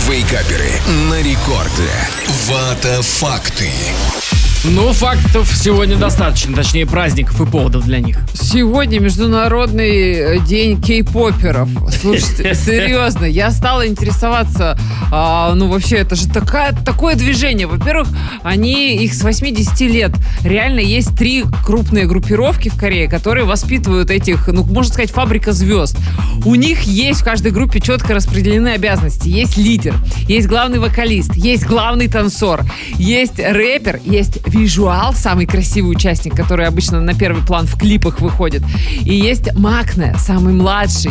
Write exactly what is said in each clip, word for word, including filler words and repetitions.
Вейкаперы на рекорде. Вата факты. Ну, фактов сегодня достаточно, точнее, праздников и поводов для них. Сегодня Международный день кей-поперов. Слушайте, серьезно, я стала интересоваться, а, ну, вообще, это же такая, такое движение. Во-первых, они, их с восьмидесяти лет. Реально есть три крупные группировки в Корее, которые воспитывают этих, ну, можно сказать, фабрика звезд. У них есть в каждой группе четко распределены обязанности. Есть лидер, есть главный вокалист, есть главный танцор, есть рэпер, есть визуал, самый красивый участник, который обычно на первый план в клипах выходит. И есть Макне, самый младший.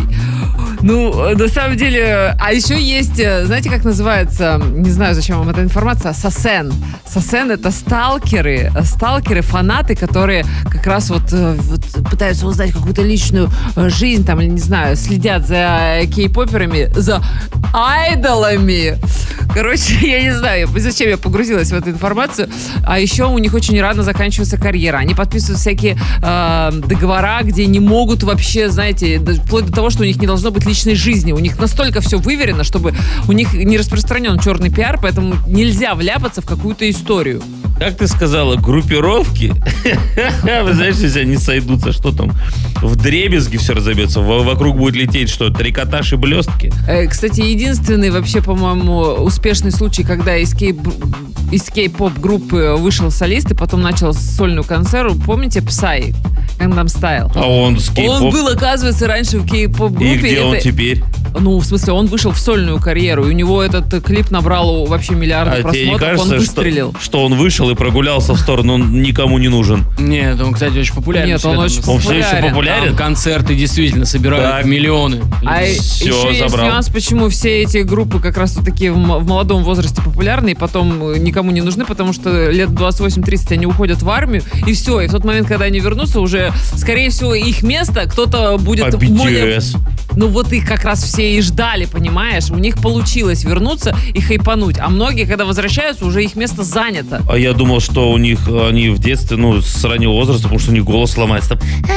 Ну, на самом деле... А еще есть, знаете, как называется, не знаю, зачем вам эта информация, сасен. Сасен — это сталкеры, сталкеры, фанаты, которые как раз вот, вот пытаются узнать какую-то личную жизнь, там, или не знаю, следят за кей-поперами, за айдолами. Короче, я не знаю, зачем я погрузилась в эту информацию. А еще у них очень рано заканчивается карьера. Они подписывают всякие э, договора, где не могут вообще, знаете, вплоть до того, что у них не должно быть личной жизни. У них настолько все выверено, чтобы у них не распространен черный пиар, поэтому нельзя вляпаться в какую-то историю. Как ты сказала, группировки? Вы знаете, если они сойдутся, что там? Вдребезги все разобьется. Вокруг будет лететь что? Трикотаж и блестки? Кстати, единственный вообще, по-моему, успешный случай, когда из кей из кей-поп-группы вышел солист и потом начал сольную концерту. Помните Psy? Gangnam Style. А он с кей-поп? Он был, оказывается, раньше в кей-поп-группе. И где это... он теперь? Ну, в смысле, он вышел в сольную карьеру, и у него этот клип набрал вообще миллиарды а просмотров, кажется, он выстрелил. Что, что он вышел и прогулялся в сторону, он никому не нужен? Нет, он, кстати, очень популярен. Нет, он очень Он популярен. все еще популярен? Там концерты действительно собирают так. миллионы. А все, еще есть забрал. нюанс, почему все эти группы как раз вот такие в молодом возрасте популярны, и потом никому не нужны, потому что лет двадцать восемь-тридцать они уходят в армию, и все. И в тот момент, когда они вернутся, уже, скорее всего, их место кто-то будет... А би ти эс? Ну вот их как раз все и ждали, понимаешь? У них получилось вернуться и хайпануть. А многие, когда возвращаются, уже их место занято. А я думал, что у них они в детстве, ну, с раннего возраста, потому что у них голос сломается.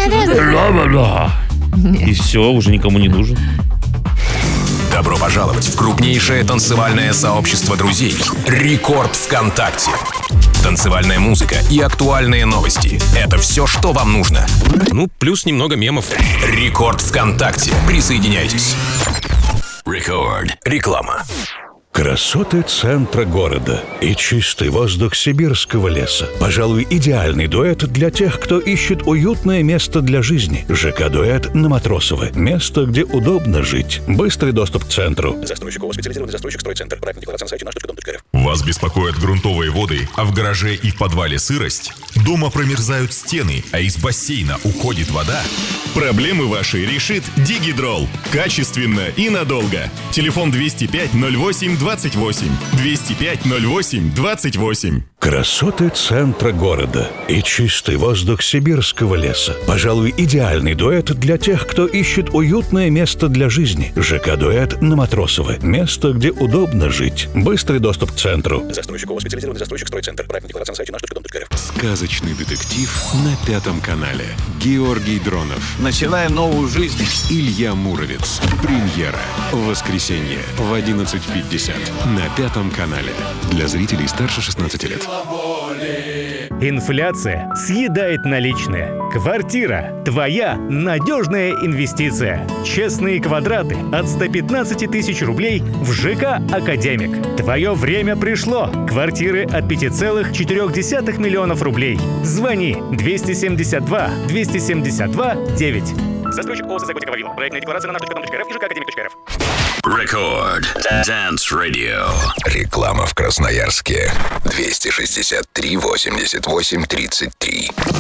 И все, уже никому не нужен. Добро пожаловать в крупнейшее танцевальное сообщество друзей «Рекорд ВКонтакте». Танцевальная музыка и актуальные новости – это все, что вам нужно. Ну, плюс немного мемов. «Рекорд ВКонтакте». Присоединяйтесь. Рекорд. Реклама. Красоты центра города и чистый воздух сибирского леса. Пожалуй, идеальный дуэт для тех, кто ищет уютное место для жизни. ЖК-дуэт на Матросова. Место, где удобно жить. Быстрый доступ к центру. Застройщик ООО «Специализированный застройщик Стройцентр». Проектная декларация на сайте наш точка дом точка эр эф. Вас беспокоят грунтовые воды, а в гараже и в подвале сырость? Дома промерзают стены, а из бассейна уходит вода? Проблемы ваши решит Дигидрол. Качественно и надолго. Телефон двести пять ноль восемь двадцать восемь. двести пять ноль восемь двадцать восемь. Красоты центра города и чистый воздух сибирского леса. Пожалуй, идеальный дуэт для тех, кто ищет уютное место для жизни. ЖК-дуэт на Матросова. Место, где удобно жить. Быстрый доступ к центру. Застройщик ООО «Специализированный застройщик Стройцентр». Проектная декларация на сайте наш точка дом точка эр эф. Сказочный детектив на Пятом канале. Георгий Дронов. Начинаем новую жизнь. Илья Муромец. Премьера. В воскресенье в одиннадцать пятьдесят на Пятом канале. Для зрителей старше шестнадцати лет. Инфляция съедает наличные. Квартира – твоя надежная инвестиция. Честные квадраты от ста пятнадцати тысяч рублей в ЖК «Академик». Твое время пришло. Квартиры от пяти целых четырёх десятых миллионов рублей. Звони двести семьдесят два двести семьдесят два девять. Застройщик ООО «Заготик Вавилов». Проектная декларация на наш точка дом точка эр эф и ЖК «Академик» точка эр эф. Рекорд. Dance Radio. Реклама в Красноярске. двести шестьдесят три восемьдесят восемь тридцать три.